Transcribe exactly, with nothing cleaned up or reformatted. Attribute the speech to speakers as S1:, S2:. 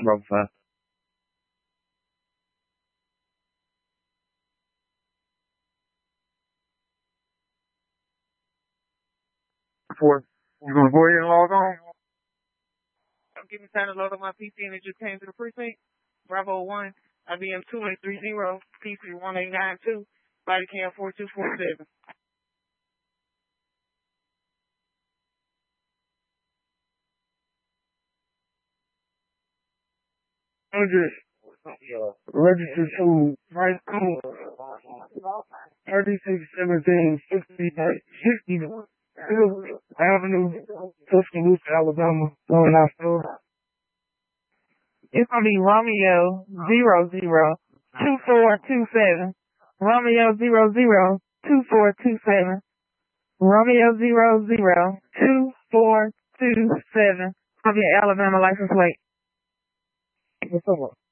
S1: Bravo five. Four. You gonna go ahead and log on?
S2: I'm giving time to load up my P C and it just came to the precinct. Bravo one, I B M two eight three zero, P C one eight nine two, body cam four two four seven.
S1: Hundred. Registered to high school. Thirty-six seventeen sixty sixty Avenue, Tuscaloosa, Alabama. Going out store.
S2: It's gonna be Romeo zero zero two four two seven. Romeo zero zero two four two seven. Romeo zero zero two four two seven. I'll be an Alabama license plate.
S1: What's up?